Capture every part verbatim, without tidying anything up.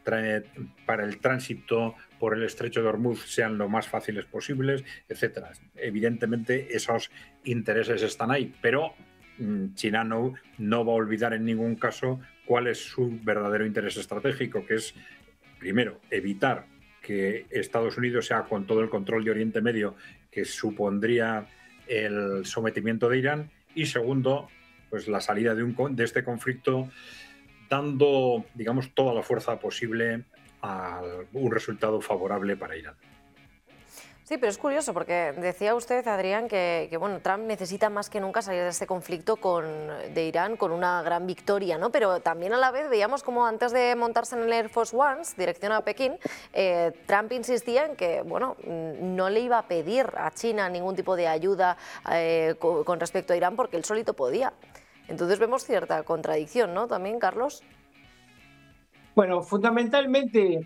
para el tránsito por el estrecho de Hormuz sean lo más fáciles posibles, etcétera. Evidentemente esos intereses están ahí, pero China no, no va a olvidar en ningún caso cuál es su verdadero interés estratégico, que es, primero, evitar que Estados Unidos sea con todo el control de Oriente Medio que supondría el sometimiento de Irán, y segundo, pues la salida de, un, de este conflicto dando, digamos, toda la fuerza posible a un resultado favorable para Irán. Sí, pero es curioso porque decía usted, Adrián, que, que bueno, Trump necesita más que nunca salir de este conflicto con, de Irán con una gran victoria, ¿no? Pero también a la vez veíamos como antes de montarse en el Air Force One, dirección a Pekín, eh, Trump insistía en que, bueno, no le iba a pedir a China ningún tipo de ayuda eh, con, con respecto a Irán porque él solito podía. Entonces vemos cierta contradicción, ¿no? También, Carlos. Bueno, fundamentalmente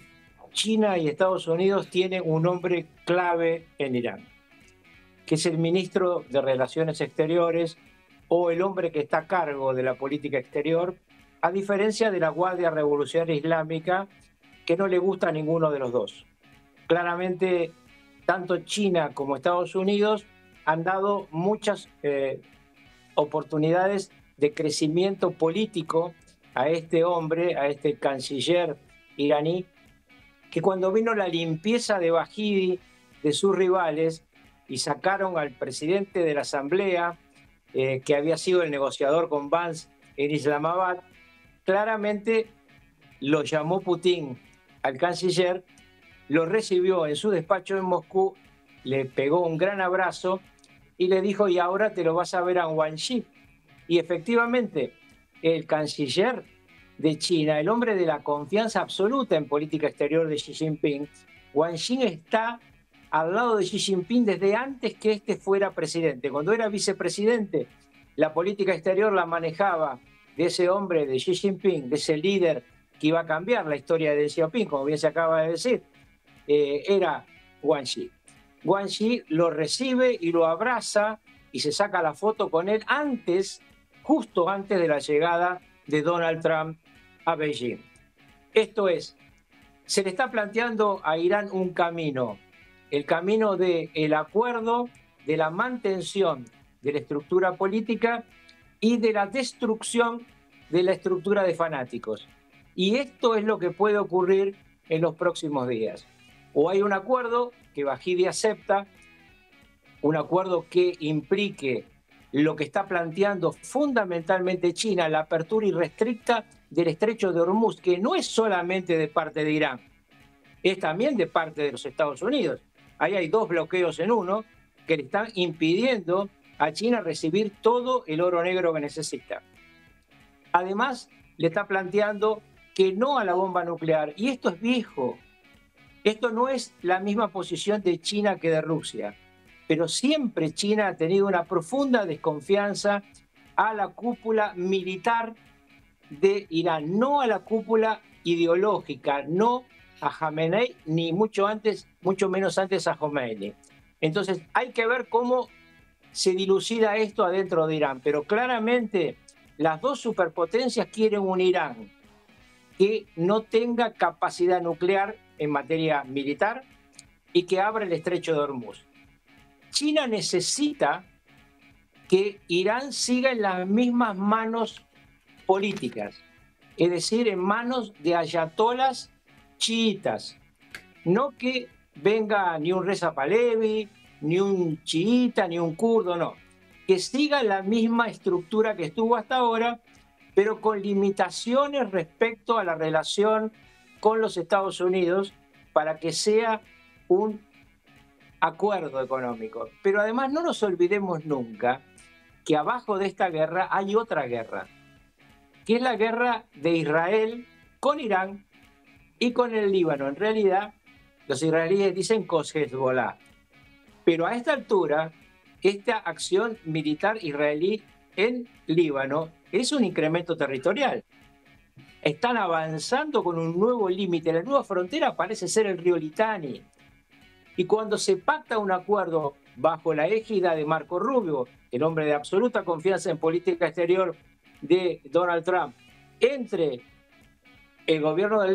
China y Estados Unidos tienen un hombre clave en Irán, que es el ministro de Relaciones Exteriores o el hombre que está a cargo de la política exterior, a diferencia de la Guardia Revolucionaria Islámica, que no le gusta a ninguno de los dos. Claramente, tanto China como Estados Unidos han dado muchas eh, oportunidades de crecimiento político a este hombre, a este canciller iraní, que cuando vino la limpieza de Baghdadi de sus rivales y sacaron al presidente de la Asamblea, eh, que había sido el negociador con Vance en Islamabad, claramente lo llamó Putin al canciller, lo recibió en su despacho en Moscú, le pegó un gran abrazo y le dijo, y ahora te lo vas a ver a Wang Yi. Y efectivamente, el canciller de China, el hombre de la confianza absoluta en política exterior de Xi Jinping, Wang Yi está al lado de Xi Jinping desde antes que este fuera presidente. Cuando era vicepresidente, la política exterior la manejaba de ese hombre, de Xi Jinping, de ese líder que iba a cambiar la historia de Deng Xiaoping, como bien se acaba de decir, eh, era Wang Yi. Wang Yi lo recibe y lo abraza y se saca la foto con él antes, justo antes de la llegada de Donald Trump a Beijing. Esto es, se le está planteando a Irán un camino, el camino del acuerdo, de la mantención de la estructura política y de la destrucción de la estructura de fanáticos. Y esto es lo que puede ocurrir en los próximos días. O hay un acuerdo que Baghdadi acepta, un acuerdo que implique lo que está planteando fundamentalmente China, la apertura irrestricta del estrecho de Hormuz, que no es solamente de parte de Irán, es también de parte de los Estados Unidos. Ahí hay dos bloqueos en uno que le están impidiendo a China recibir todo el oro negro que necesita. Además, le está planteando que no a la bomba nuclear, y esto es viejo. Esto no es la misma posición de China que de Rusia, pero siempre China ha tenido una profunda desconfianza a la cúpula militar de Irán, no a la cúpula ideológica, no a Jamenei, ni mucho antes, mucho menos antes a Khomeini. Entonces hay que ver cómo se dilucida esto adentro de Irán, pero claramente las dos superpotencias quieren un Irán que no tenga capacidad nuclear en materia militar y que abra el estrecho de Hormuz. China necesita que Irán siga en las mismas manos políticas, es decir, en manos de ayatolas chiitas, no que venga ni un Reza Pahlavi, ni un chiita, ni un kurdo, no, que siga la misma estructura que estuvo hasta ahora, pero con limitaciones respecto a la relación con los Estados Unidos para que sea un acuerdo económico. Pero además no nos olvidemos nunca que abajo de esta guerra hay otra guerra, que es la guerra de Israel con Irán y con el Líbano. En realidad, los israelíes dicen con Hezbollah. Pero a esta altura, esta acción militar israelí en Líbano es un incremento territorial. Están avanzando con un nuevo límite. La nueva frontera parece ser el río Litani. Y cuando se pacta un acuerdo bajo la égida de Marco Rubio, el hombre de absoluta confianza en política exterior de Donald Trump, entre el gobierno del